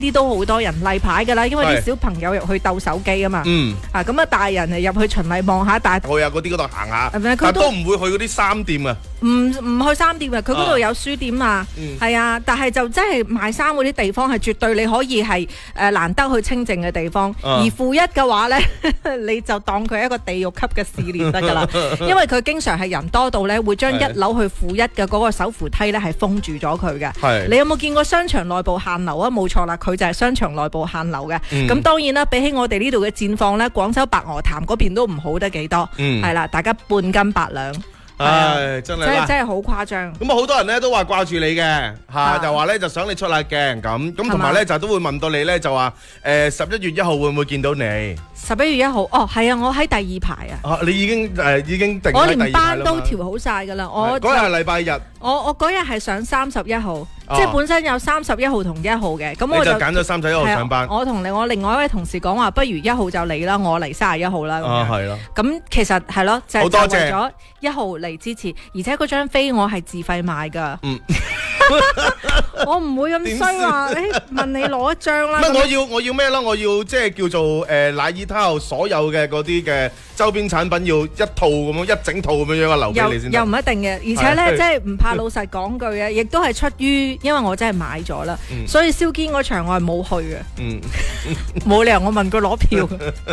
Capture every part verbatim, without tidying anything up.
啲都好多人例牌㗎啦，因為啲小朋友入去鬥手機啊嘛。 嗯。 啊，咁啊大人誒入去循例望下，但係去啊嗰啲嗰度行下， 係咪佢但都都唔會去嗰啲衫店啊。 唔唔去衫店啊，佢嗰度有書店啊，係啊，但係就真係賣衫嗰啲地方係絕對你可以係誒難得去清靜嘅地方。而負一嘅話咧，你就當佢係一個地獄級嘅試煉得㗎啦，因為佢經常係人多到咧會將一樓去負一嘅嗰個手扶梯咧係封住咗佢嘅。 係。 你有冇見過商場內部限流啊？冇錯啦，佢就係商場內部限流嘅。咁當然啦，比起我哋呢度嘅戰況咧，廣州白鵝潭嗰邊都唔好得幾多。係啦，大家半斤八兩。 唉，真係真真係好誇張。 咁啊，好多人咧都話掛住你嘅嚇，就話咧就想你出下鏡咁，咁同埋咧就都會問到你咧就話誒十一月一號會唔會見到你？ 十一月一號哦，係啊，我喺第二排啊。 啊，你已經誒已經定喺第二排啦嘛。 我連班都調好晒㗎啦。我嗰日係禮拜日。 我我嗰日係上三十一號，即係本身有三十一號同一號嘅，咁我就揀咗三十一號上班。 我同另我另外一位同事講話，不如一號就嚟啦，我嚟三十一號啦。 啊，係咯。 咁其實係咯，就係為咗一號嚟支持，而且嗰張飛我係自費買㗎。嗯。我唔會咁衰話，誒問你攞一張啦。 乜我要我要咩咯？我要即係叫做誒乃爾他後所有嘅嗰啲嘅周邊產品要一套咁樣一整套咁樣樣留俾你先。 又唔一定嘅，而且咧即係唔怕老實講句嘅，亦都係出於因為我真係買咗啦，所以蕭堅嗰場我係冇去嘅。嗯，冇理由我問佢攞票，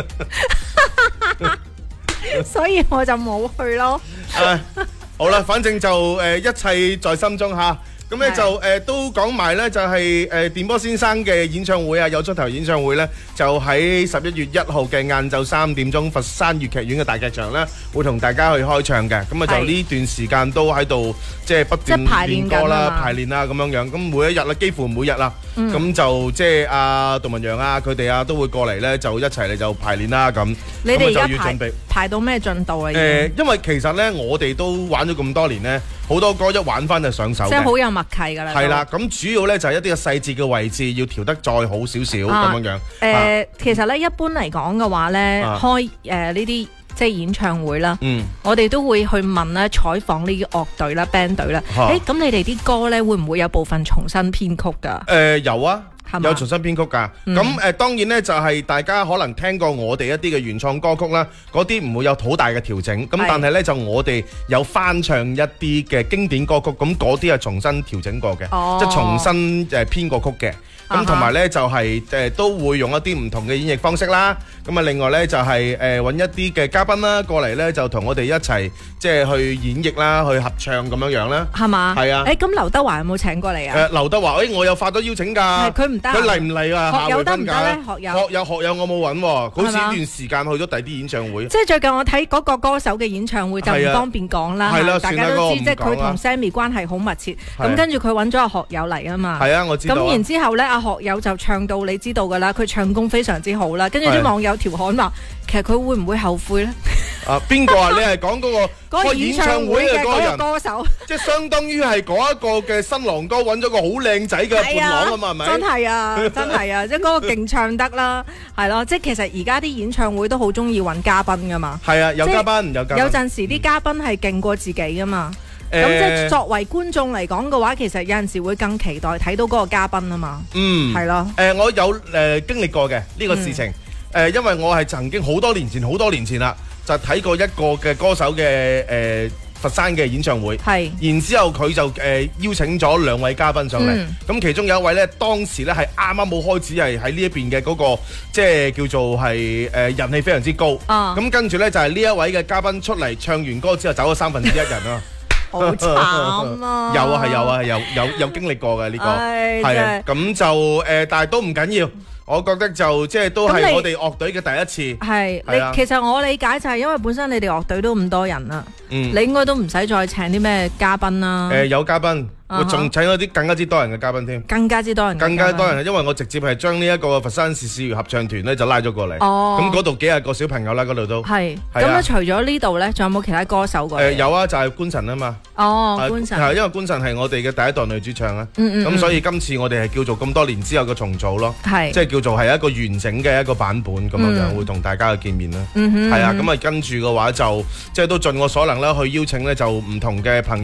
所以我就冇去咯。 誒，好啦，反正就誒一切在心中嚇。咁咧就誒、呃、都講埋咧，就係、是、誒、呃、電波先生嘅演唱會啊，有出頭演唱會咧，就喺十一月一號嘅晏晝三點鐘，佛山粵劇院嘅大劇場咧，會同大家去開唱嘅。咁啊就呢段時間都喺度即係不斷練歌啦、排練啦咁樣樣。咁每一日啦，幾乎每日啦，咁、嗯、就即係阿杜文陽啊，佢哋啊都會過嚟咧，就一齊嚟就排練啦咁。 你哋而家排排到咩進度啊？誒、 呃，因為其實咧，我哋都玩咗咁多年咧，好多歌一玩翻就上手嘅。 即係好有默契㗎啦。 係啦，咁主要咧就係一啲嘅細節嘅位置要調得再好少少咁樣樣。誒、 呃，啊、其實咧一般嚟講嘅話咧，啊、開誒呢啲即係演唱會啦，嗯、我哋都會去問咧採訪呢啲樂隊啦、band 隊啦。誒、啊，咁、欸、你哋啲歌咧會唔會有部分重新編曲㗎？誒、 呃，有啊。有重新編曲㗎，咁誒、嗯呃、當然呢，就係、是、大家可能聽過我哋一啲嘅原創歌曲啦，嗰啲唔會有好大嘅調整，咁但係呢，就我哋有翻唱一啲嘅經典歌曲，咁嗰啲係重新調整過嘅，哦、即係重新誒編過曲嘅。咁同埋咧就係、是、誒、呃、都會用一啲唔同嘅演繹方式啦。咁啊另外咧就係誒揾一啲嘅嘉賓啦過嚟咧就同我哋一齊即係去演繹啦，去合唱咁樣樣啦。係嘛？係啊。誒咁劉德華有冇請過嚟啊？誒、呃、劉德華誒、欸、我有發咗邀請㗎。係佢唔得。佢嚟唔嚟啊？ 學友得唔得咧？學友。 學友學友我冇揾喎，好似呢段時間去咗第啲演唱會。 即係最近我睇嗰個歌手嘅演唱會就唔方便講啦。係啦、啊，大家都知即係佢同 Sammy 關係好密切。咁跟住佢揾咗阿學友嚟啊嘛。係啊，我知道。咁然之後咧，阿學友就唱到你知道㗎啦，佢唱功非常之好啦。跟住啲網友調侃話，其實佢會唔會後悔咧？ 啊，邊個啊？你係講嗰個開演唱會嘅嗰個人歌手， 即係相當於係嗰一個嘅新郎哥揾咗個好靚仔嘅伴郎啊嘛，係咪？ 真係啊，真係啊，即係嗰個勁唱得啦，係咯，即係其實而家啲演唱會都好中意揾嘉賓㗎嘛。係啊， 有嘉賓，有嘉賓。 有陣時啲嘉賓係勁過自己㗎嘛。咁即係作為觀眾嚟講嘅話，其實有陣時會更期待睇到嗰個嘉賓啊嘛。嗯，係咯。誒，我有誒經歷過嘅呢個事情。誒，因為我係曾經好多年前，好多年前啦，就睇過一個嘅歌手嘅誒佛山嘅演唱會。係。然之後佢就誒邀請咗兩位嘉賓上嚟。咁其中有一位咧，當時咧係啱啱冇開始係喺呢一邊嘅嗰個，即係叫做係誒人氣非常之高。啊。咁跟住咧就係呢一位嘅嘉賓出嚟唱完歌之後走咗三分之一人啊。好慘啊！ 有啊，係有啊，有有有經歷過嘅呢個，係啊，咁就誒，但係都唔緊要。我覺得就即係都係我哋樂隊嘅第一次。係，你其實我理解就係因為本身你哋樂隊都咁多人啦，你應該都唔使再請啲咩嘉賓啦。誒，有嘉賓。我仲請咗啲更加之多人嘅嘉賓添，更加之多人，更加多人，因為我直接係將呢一個佛山市市粵合唱團咧就拉咗過嚟。哦，咁嗰度幾廿個小朋友啦，嗰度都係。咁咧，除咗呢度咧，仲有冇其他歌手過嚟？誒，有啊，就係官神啊嘛。哦，官神係因為官神係我哋嘅第一代女主唱啊。嗯嗯。咁所以今次我哋係叫做咁多年之後嘅重組咯。係。即係叫做係一個完整嘅一個版本咁樣樣，會同大家去見面啦。嗯哼。係啊，咁啊跟住嘅話就即係都盡我所能啦，去邀請咧就唔同嘅朋友。